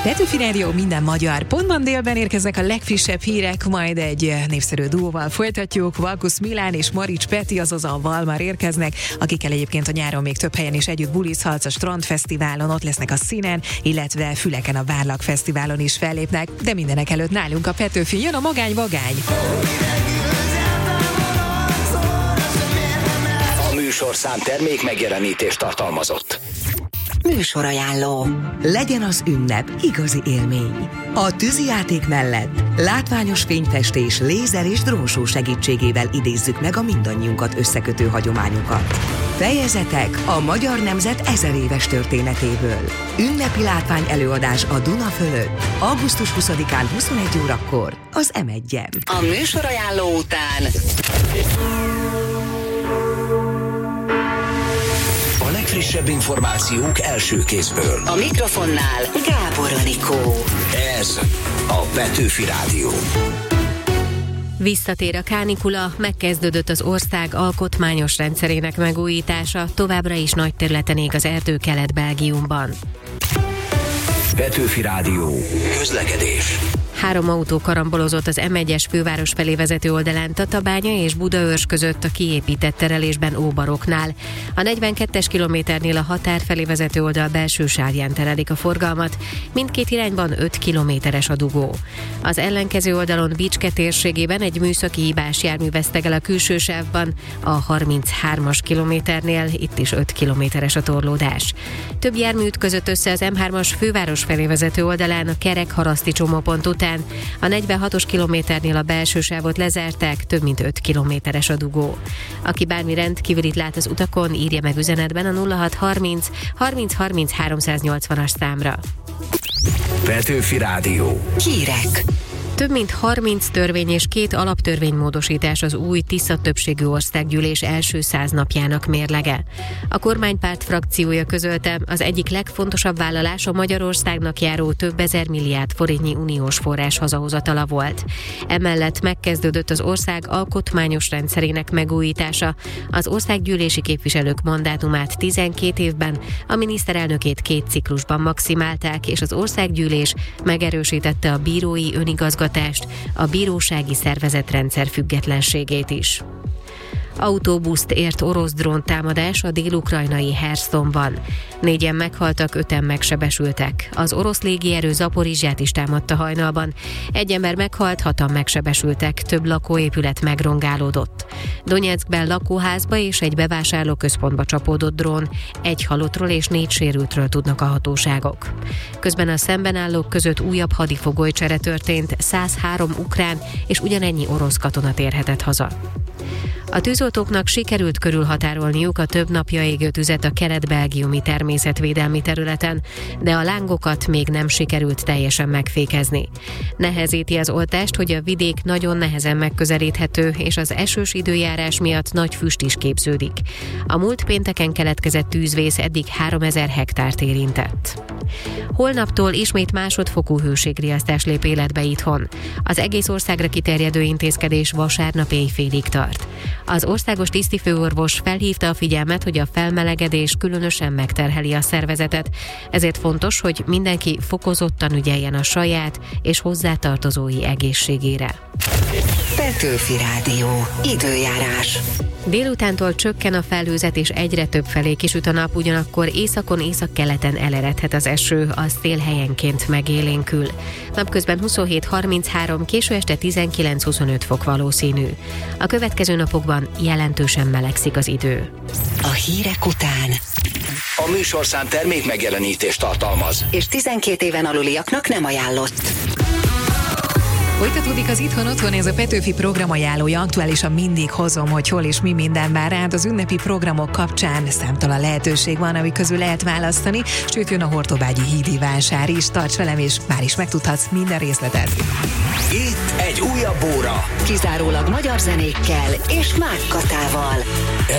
Petőfi Rádió, minden magyar pontban délben érkeznek a legfrissebb hírek, majd egy népszerű duóval folytatjuk. Valkusz Milán és Marics Peti, azaz a Valmar érkeznek, akikkel egyébként a nyáron még több helyen is együtt bulizhatsz, a Strandfesztiválon, ott lesznek a Színen, illetve Füleken a Várlak Fesztiválon is fellépnek, de mindenek előtt nálunk a Petőfi, jön a magány-vagány. A műsorszám termék megjelenítést tartalmazott. Műsorajánló. Legyen az ünnep igazi élmény. A tűzijáték mellett látványos fényfestés, lézer és drónshow segítségével idézzük meg a mindannyiunkat összekötő hagyományokat. Fejezetek a magyar nemzet 1000 éves történetéből. Ünnepi látvány előadás a Duna fölött. Augusztus 20-án 21 órakor az M1-en. A műsorajánló után A legfrissebb információk első kézből. a mikrofonnál Gábor Anikó. Ez a Petőfi Rádió. Visszatér a kánikula, megkezdődött az ország alkotmányos rendszerének megújítása, továbbra is nagy területen ég az erdő Kelet-Belgiumban. Petőfi Rádió. Közlekedés. 3 autó karambolozott az M1-es főváros felé vezető oldalán Tatabánya és Budaörs között a kiépített terelésben Óbaroknál. A 42-es kilométernél a határ felé vezető oldal belső sávján terelik a forgalmat, mindkét irányban 5 kilométeres a dugó. Az ellenkező oldalon Bicske térségében egy műszaki hibás jármű vesztegel a külső sávban, a 33-as kilométernél itt is 5 kilométeres a torlódás. Több jármű ütközött össze az M3-as főváros felé vezető oldalán a Kerek-Haraszti csomópont után. A 46-os kilométernél a belső sávot lezárták, több mint 5 kilométeres a dugó. Aki bármi rendkívülit lát az utakon, írja meg üzenetben a 0630 30 30 380-as számra. Petőfi Rádió. Hírek. Több mint 30 törvény és 2 alaptörvénymódosítás az új Tisza többségű országgyűlés első 100 napjának mérlege. A kormánypárt frakciója közölte, az egyik legfontosabb vállalás a Magyarországnak járó több ezer milliárd forintnyi uniós forrás hazahozatala volt. Emellett megkezdődött az ország alkotmányos rendszerének megújítása, az országgyűlési képviselők mandátumát 12 évben, a miniszterelnökét 2 ciklusban maximálták, és az országgyűlés megerősítette a bírói önigazgatást, a bírósági szervezetrendszer függetlenségét is. Autóbuszt ért orosz dróntámadás a dél-ukrajnai Hersonban. 4-en meghaltak, 5-en megsebesültek. Az orosz légierő Zaporizsját is támadta hajnalban. 1 ember meghalt, 6-an megsebesültek, több lakóépület megrongálódott. Donyeckben lakóházba és egy bevásárlóközpontba csapódott drón, 1 halottról és 4 sérültről tudnak a hatóságok. Közben a szemben állók között újabb hadifogolycsere történt, 103 ukrán és ugyanennyi orosz katona térhetett haza. A tűzoltóknak sikerült körülhatárolniuk a több napja égő tüzet a kelet-belgiumi természetvédelmi területen, de a lángokat még nem sikerült teljesen megfékezni. Nehezíti az oltást, hogy a vidék nagyon nehezen megközelíthető, és az esős időjárás miatt nagy füst is képződik. A múlt pénteken keletkezett tűzvész eddig 3000 hektárt érintett. Holnaptól ismét másodfokú hőségriasztás lép életbe itthon. Az egész országra kiterjedő intézkedés vasárnap éjfélig tart. Az országos tisztifőorvos felhívta a figyelmet, hogy a felmelegedés különösen megterheli a szervezetet, ezért fontos, hogy mindenki fokozottan ügyeljen a saját és hozzátartozói egészségére. Petőfi Rádió. Időjárás. Délutántól csökken a felhőzet és egyre több felé kisüt a nap, ugyanakkor északon, északkeleten eleredhet az eső, a szél helyenként megélénkül. Napközben 27-33, késő este 19-25 fok valószínű. A következő napokban jelentősen melegszik az idő. A hírek után. A műsorszám termék megjelenítést tartalmaz. És 12 éven aluliaknak nem ajánlott. Folytatódik az Itthon-Otthon, ez a Petőfi program ajánlója, aktuálisan mindig hozom, hogy hol és mi minden vár rád. Az ünnepi programok kapcsán számtalan lehetőség van, ami közül lehet választani, sőt jön a hortobágyi hídi vásár is. Tarts velem, és már is megtudhatsz minden részletet. Itt egy újabb óra. Kizárólag magyar zenékkel és Mák Katával.